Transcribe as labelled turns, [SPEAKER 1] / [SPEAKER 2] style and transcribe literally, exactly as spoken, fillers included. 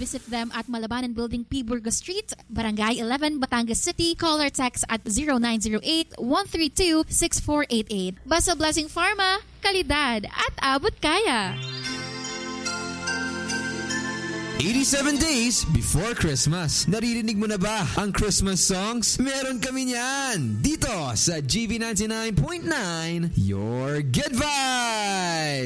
[SPEAKER 1] visit them at Malabanan Building, P. Burgos Street, Barangay eleven, Batangas City. Call or text at zero nine zero eight, one three two, six four eight eight. Basta Blessing Pharma, kalidad at abot kaya.
[SPEAKER 2] eighty-seven days before Christmas. Naririnig mo na ba ang Christmas songs? Meron kami niyan dito sa G V ninety-nine point nine, Your Good Vibes!